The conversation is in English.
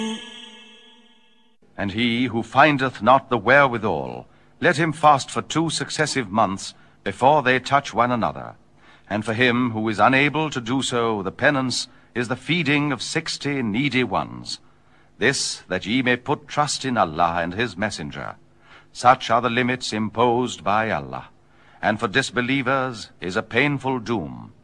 And he who findeth not the wherewithal, let him fast for 2 successive months before they touch one another. And for him who is unable to do so, the penance is the feeding of 60 needy ones. This, that ye may put trust in Allah and his messenger. Such are the limits imposed by Allah. And for disbelievers is a painful doom.